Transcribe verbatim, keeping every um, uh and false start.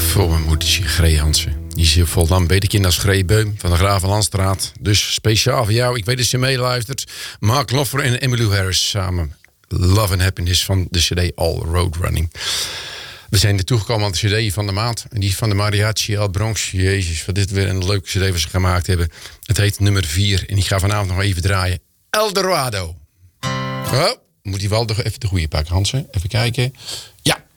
Voor mijn moedertje, Gree Hansen. Die is hier Volendam, beter kind als Gree Beum van de Gravenlandstraat. Dus speciaal voor jou, ik weet dat je meeluistert. Mark Knopfler en Emmylou Harris samen. Love and Happiness van de cd All Road Running. We zijn er toegekomen aan de cd van de maand. En die van de Mariachi El Bronx. Jezus, wat is dit weer een leuke cd wat ze gemaakt hebben. Het heet nummer vier. En ik ga vanavond nog even draaien. Eldorado. Oh, moet die wel even de goede pakken, Hansen. Even kijken. Ja.